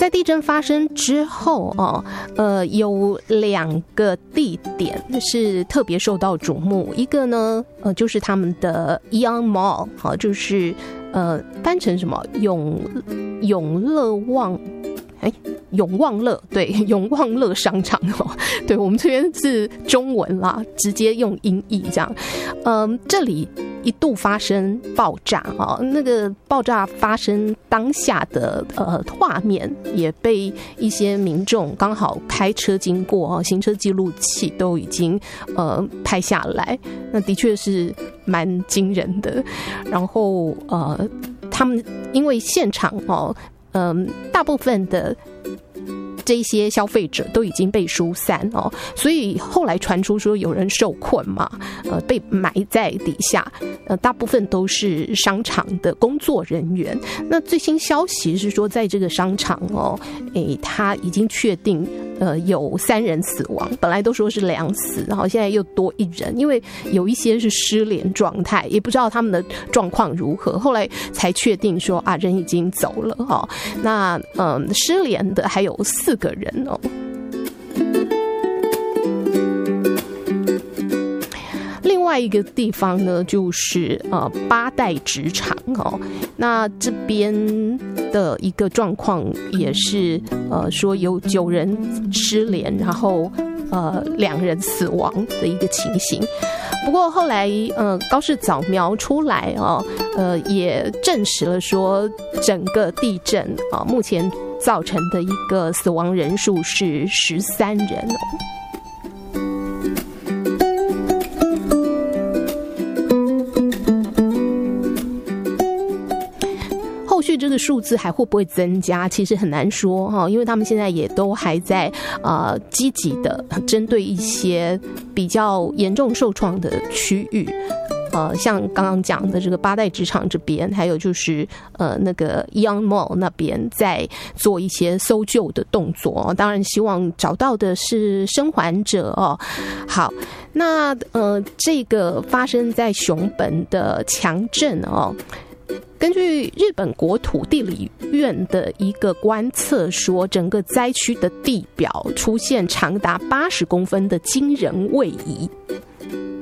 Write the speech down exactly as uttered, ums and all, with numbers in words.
在地震发生之后哦，呃，有两个地点是特别受到瞩目，一个呢，呃，就是他们的 Aeon Mall， 好，就是呃，翻成什么永永乐旺。哎，永旺乐，对，永旺乐商场哦，对，我们这边是中文啦，直接用音译这样。嗯，这里一度发生爆炸啊，那个爆炸发生当下的呃画面也被一些民众刚好开车经过啊，行车记录器都已经呃拍下来，那的确是蛮惊人的。然后呃，他们因为现场哦。嗯，大部分的这些消费者都已经被疏散哦，所以后来传出说有人受困嘛，呃，被埋在底下，呃，大部分都是商场的工作人员。那最新消息是说，在这个商场哦，诶，他已经确定。呃，有三人死亡，本来都说是两死，然后现在又多一人，因为有一些是失联状态，也不知道他们的状况如何，后来才确定说啊，人已经走了哈。那嗯，失联的还有四个人哦。另外一个地方呢，就是呃八代纸厂哦，那这边的一个状况也是呃说有九人失联，然后呃两人死亡的一个情形。不过后来呃高市早苗出来哦，呃也证实了说整个地震啊、呃、目前造成的一个死亡人数是十三人哦。后续这个数字还会不会增加，其实很难说哈，因为他们现在也都还在呃积极的针对一些比较严重受创的区域，呃，像刚刚讲的这个八代纸厂这边，还有就是呃那个 Aeon Mall 那边在做一些搜救的动作，当然希望找到的是生还者哦。好，那呃这个发生在熊本的强震哦。根据日本国土地理院的一个观测说，整个灾区的地表出现长达八十公分的惊人位移。